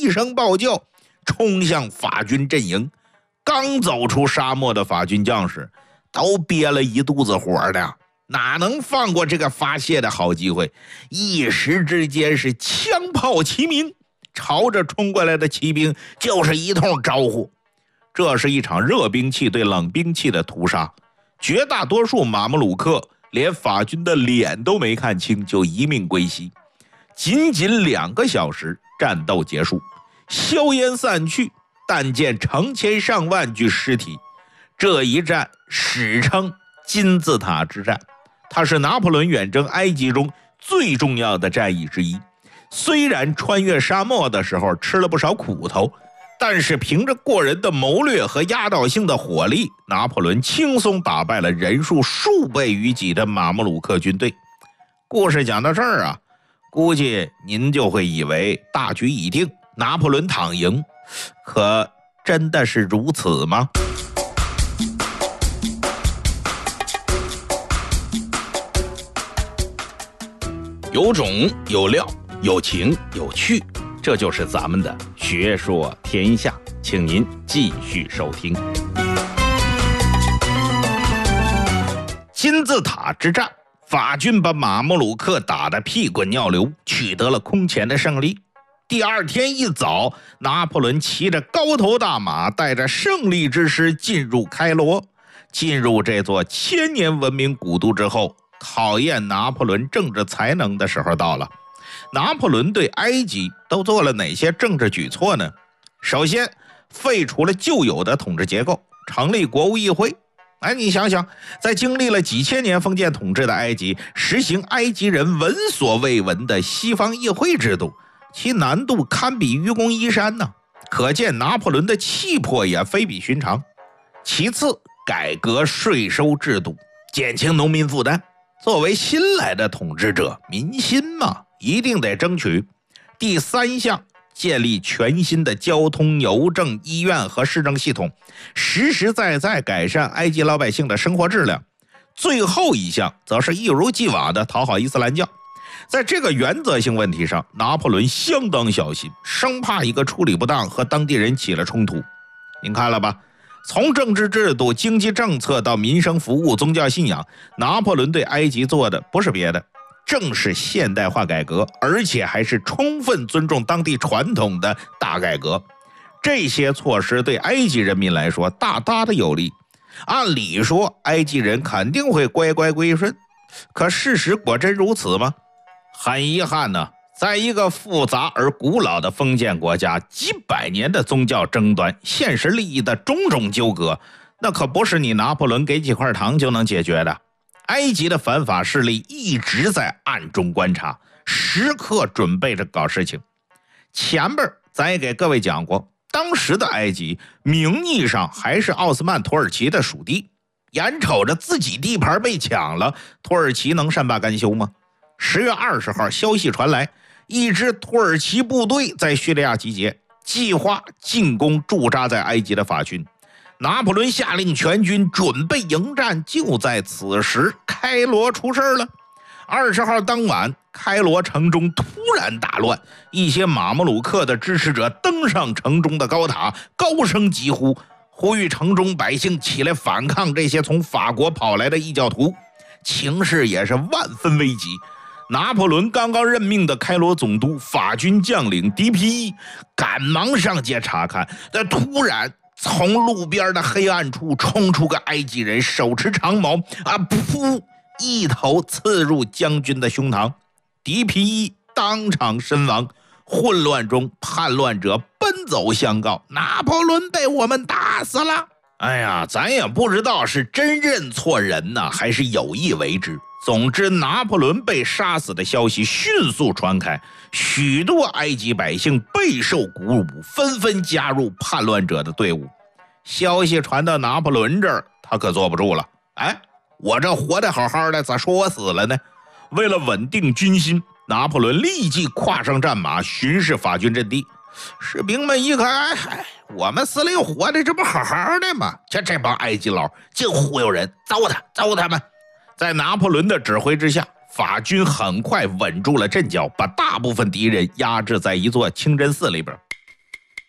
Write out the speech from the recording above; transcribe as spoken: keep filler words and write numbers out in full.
一声暴叫，冲向法军阵营。刚走出沙漠的法军将士都憋了一肚子火的，哪能放过这个发泄的好机会？一时之间是枪炮齐鸣，朝着冲过来的骑兵就是一通招呼。这是一场热兵器对冷兵器的屠杀，绝大多数马木鲁克连法军的脸都没看清就一命归西。仅仅两个小时，战斗结束，硝烟散去，但见成千上万具尸体。这一战史称金字塔之战，它是拿破仑远征埃及中最重要的战役之一。虽然穿越沙漠的时候吃了不少苦头，但是凭着过人的谋略和压倒性的火力，拿破仑轻松打败了人数数倍于己的马木鲁克军队。故事讲到这儿啊，估计您就会以为大局已定，拿破仑躺赢，可真的是如此吗？ 有种有料有情有趣，这就是咱们的学说天下，请您继续收听。 金字塔之战，法军把马木鲁克打得屁滚尿流，取得了空前的胜利。第二天一早，拿破仑骑着高头大马，带着胜利之师进入开罗。进入这座千年文明古都之后，考验拿破仑政治才能的时候到了。拿破仑对埃及都做了哪些政治举措呢？首先，废除了旧有的统治结构，成立国务议会。哎，你想想，在经历了几千年封建统治的埃及，实行埃及人闻所未闻的西方议会制度，其难度堪比愚公移山呢。可见拿破仑的气魄也非比寻常。其次，改革税收制度，减轻农民负担。作为新来的统治者，民心嘛，一定得争取。第三项，建立全新的交通、邮政、医院和市政系统，实实在在改善埃及老百姓的生活质量。最后一项则是一如既往的讨好伊斯兰教。在这个原则性问题上，拿破仑相当小心，生怕一个处理不当和当地人起了冲突。您看了吧，从政治制度、经济政策到民生服务、宗教信仰，拿破仑对埃及做的不是别的，正是现代化改革，而且还是充分尊重当地传统的大改革。这些措施对埃及人民来说大大的有利。按理说，埃及人肯定会乖乖归顺，可事实果真如此吗？很遗憾呢，在一个复杂而古老的封建国家，几百年的宗教争端、现实利益的种种纠葛，那可不是你拿破仑给几块糖就能解决的。埃及的反法势力一直在暗中观察，时刻准备着搞事情。前边咱也给各位讲过，当时的埃及名义上还是奥斯曼土耳其的属地，眼瞅着自己地盘被抢了，土耳其能善罢甘休吗？十月二十号，消息传来，一支土耳其部队在叙利亚集结，计划进攻驻扎在埃及的法军。拿破仑下令全军准备迎战，就在此时，开罗出事了。二十号当晚，开罗城中突然大乱，一些马木鲁克的支持者登上城中的高塔，高声疾呼，呼吁城中百姓起来反抗这些从法国跑来的异教徒。情势也是万分危急。拿破仑刚刚任命的开罗总督法军将领迪皮伊赶忙上街查看，但突然从路边的黑暗处冲出个埃及人，手持长矛啊，噗，一头刺入将军的胸膛，迪皮伊当场身亡。混乱中，叛乱者奔走相告，拿破仑被我们打死了。哎呀，咱也不知道是真认错人呢，还是有意为之。总之，拿破仑被杀死的消息迅速传开，许多埃及百姓备受鼓舞，纷纷加入叛乱者的队伍。消息传到拿破仑这儿，他可坐不住了。哎，我这活得好好的，咋说我死了呢？为了稳定军心，拿破仑立即跨上战马，巡视法军阵地。士兵们一看，哎，我们司令活的这不好好的吗？这这帮埃及佬净忽悠人，糟蹋糟蹋他们。在拿破仑的指挥之下，法军很快稳住了阵脚，把大部分敌人压制在一座清真寺里边。